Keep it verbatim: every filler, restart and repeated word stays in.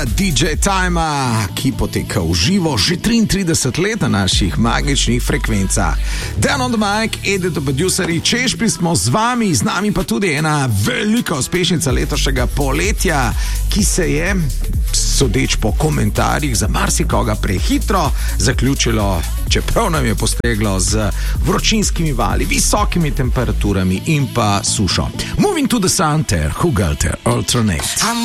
D J Time, ki poteka v živo že triintrideset let na naših magičnih frekvencah. Dan on the mic, edit produceri, Češpi smo z vami, z nami pa tudi ena velika uspešnica letošnjega poletja, ki se je, sodeč po komentarjih, za marsikoga prehitro zaključilo, čeprav nam je postreglo z vročinskimi vali, visokimi temperaturami in pa sušo. Moving to the sun ter Hugelter Alternate.